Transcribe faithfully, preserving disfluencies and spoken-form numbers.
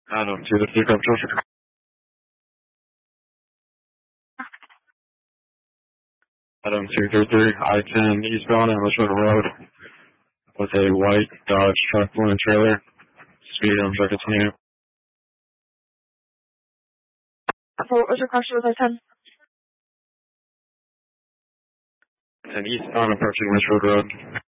Adam two three five Joseph. Adam two three three I ten eastbound on Litchfield Road with a white Dodge truck pulling a trailer. Speed on track continue. So what was your question with I ten? ten eastbound approaching Litchfield Road.